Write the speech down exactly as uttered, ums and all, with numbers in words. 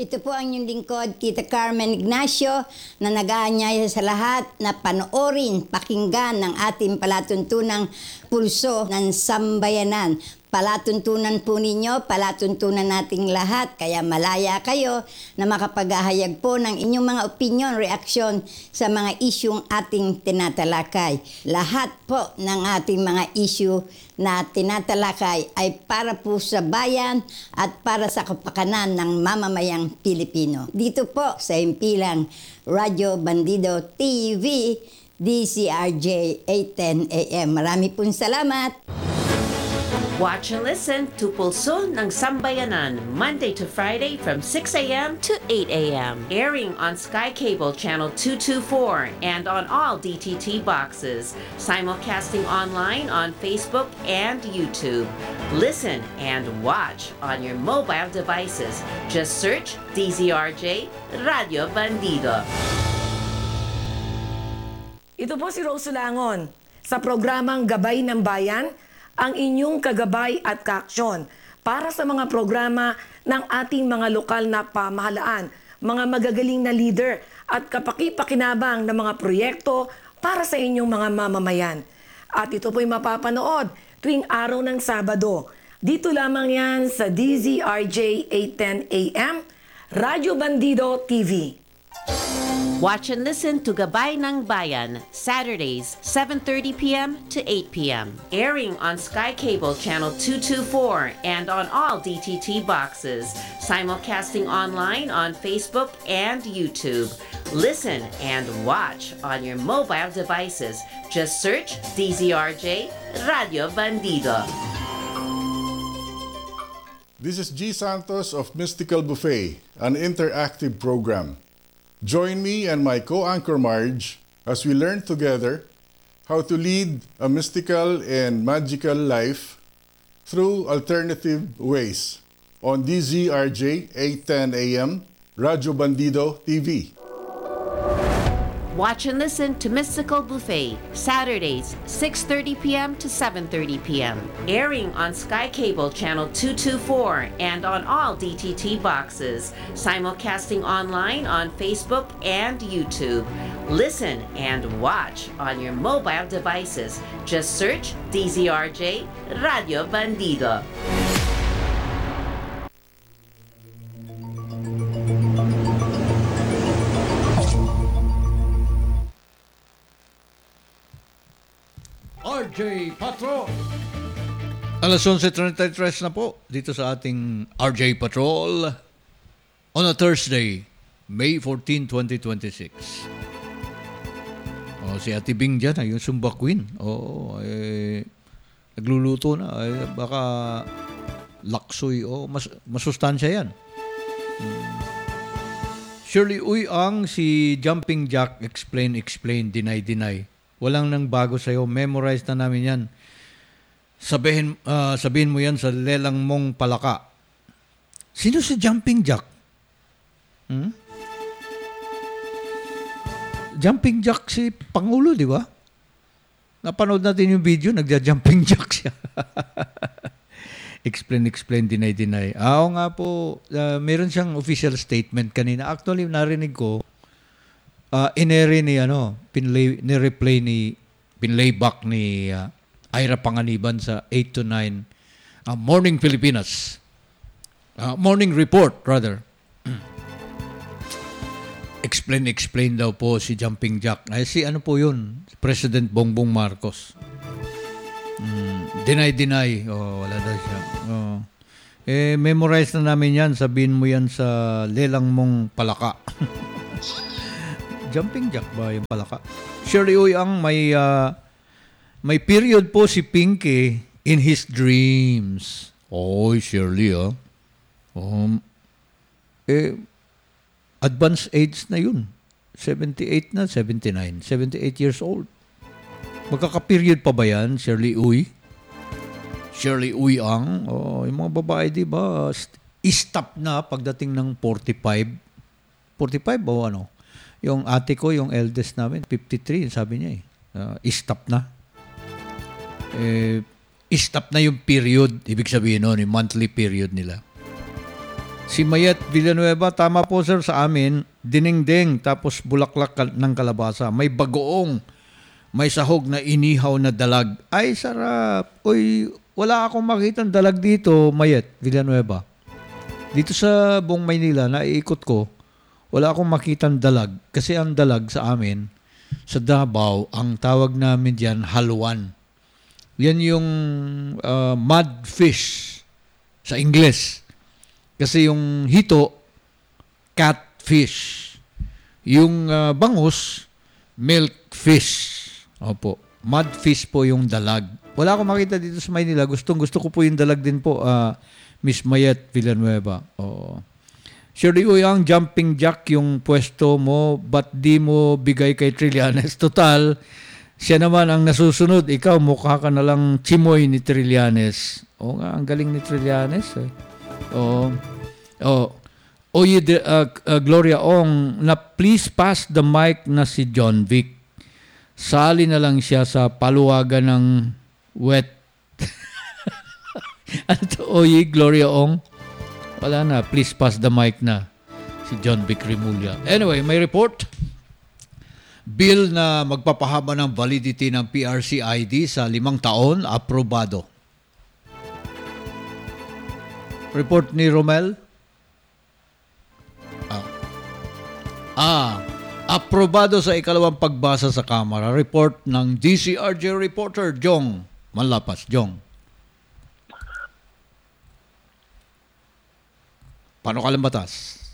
Ito po ang inyong lingkod, Tita Carmen Ignacio, na nag-aanyaya sa lahat na panoorin, pakinggan ng ating palatuntunang pulso ng sambayanan. Palatuntunan po ninyo, palatuntunan nating lahat, kaya malaya kayo na makapaghahayag po ng inyong mga opinion, reaksyon sa mga isyung ating tinatalakay. Lahat po ng ating mga issue na tinatalakay ay para po sa bayan at para sa kapakanan ng mamamayang Pilipino. Dito po sa himpilang Radyo Bandido T V, D C R J eight ten A M. Marami pong salamat! Watch and listen to Pulso ng Sambayanan, Monday to Friday from six a m to eight a m Airing on Sky Cable Channel two twenty-four and on all D T T boxes. Simulcasting online on Facebook and YouTube. Listen and watch on your mobile devices. Just search D Z R J Radio Bandido. Ito po si Rose Langon sa programang Gabay ng Bayan, ang inyong kagabay at kaaksyon para sa mga programa ng ating mga lokal na pamahalaan, mga magagaling na leader at kapaki-pakinabang na mga proyekto para sa inyong mga mamamayan. At ito po'y mapapanood tuwing araw ng Sabado. Dito lamang yan sa D Z R J eight ten A M, Radyo Bandido T V. Watch and listen to Gabay ng Bayan, Saturdays, seven thirty p m to eight p m Airing on Sky Cable Channel two twenty-four and on all D T T boxes. Simulcasting online on Facebook and YouTube. Listen and watch on your mobile devices. Just search D Z R J Radio Bandido. This is G. Santos of Mystical Buffet, an interactive program. Join me and my co-anchor Marge as we learn together how to lead a mystical and magical life through alternative ways on D Z R J eight ten A M, Radyo Bandido T V. Watch and listen to Mystical Buffet, Saturdays, six thirty p m to seven thirty p m Airing on Sky Cable Channel two twenty-four and on all D T T boxes. Simulcasting online on Facebook and YouTube. Listen and watch on your mobile devices. Just search D Z R J Radio Bandido. R J Patrol. Alas eleven thirty-three na po dito sa ating R J Patrol on a Thursday, May fourteenth, twenty twenty-six. Oh, si Ate Bing dyan, yung Zumba Queen. Oo, oh, eh, nagluluto na. Eh, baka laksoy. Oh, mas, masustansya yan. Hmm. Shirley Uy ang si Jumping Jack, explain, explain, deny, deny. Walang nang bago sa'yo. Memorize na namin yan. Sabihin, uh, sabihin mo yan sa lelang mong palaka. Sino si Jumping Jack? Hmm? Jumping Jack si Pangulo, di ba? Napanood natin yung video, nagja-jumping jack siya. Explain, explain, deny, deny. Ah, oo nga po, uh, meron siyang official statement kanina. Actually, narinig ko, Uh, inere ni ano, pinlay, ni-replay ni, pinlayback ni uh, Ira Panganiban sa eight to nine uh, Morning Pilipinas. Uh, morning Report, rather. explain, explain daw po si Jumping Jack. Ay, si ano po yun? President Bongbong Marcos. Mm, deny, deny. Oh, wala daw siya. Oh. Eh, memorize na namin yan. Sabihin mo yan sa lelang mong palaka. Jumping Jack ba yung palaka? Shirley Uy ang may uh, may period po si Pinky in his dreams. Oh, Shirley ah. Um, eh, advanced age na yun. seventy-eight na, seventy-nine. seventy-eight years old. Magkaka-period pa ba yan, Shirley Uy? Shirley Uy ang, oh, yung mga babae, di ba, stop na pagdating ng forty-five. forty-five o ano? Yung ate ko, yung eldest namin, fifty-three, sabi niya eh. Uh, stop na. Eh, stop na yung period. Ibig sabihin nun, yung monthly period nila. Si Mayet Villanueva, tama po sir sa amin, dinengdeng tapos bulaklak kal- ng kalabasa. May bagoong, may sahog na inihaw na dalag. Ay, sarap. Uy, wala akong makitang dalag dito, Mayet Villanueva. Dito sa buong Maynila, naiikot ko, wala akong makitang dalag. Kasi ang dalag sa amin, sa Davao, ang tawag namin diyan, halwan. Yan yung uh, mud fish sa Ingles. Kasi yung hito, catfish. Yung uh, bangus, milkfish. Opo. Mudfish po yung dalag. Wala akong makita dito sa Maynila. Gustong gusto ko po yung dalag din po, uh, Miss Mayet Villanueva. Oo. Shirley Uyang, jumping jack yung pwesto mo, ba't di mo bigay kay Trillanes? Total, siya naman ang nasusunod. Ikaw, mukha ka na lang chimoy ni Trillanes. Oo nga, ang galing ni Trillanes. Eh. Oo. Oh, Oye, uh, uh, Gloria Ong, na please pass the mic na si John Vic. Sali na lang siya sa paluwagan ng wet. Ano to, Oye, Gloria Ong? Wala na, please pass the mic na si John Vic Remulla. Anyway, may report. Bill na magpapahaba ng validity ng P R C I D sa limang taon, aprobado. Report ni Romel. Ah, aprobado sa ikalawang pagbasa sa Kamara. Report ng D C R J reporter Jong Manlapas. Jong. Paano ka lang batas?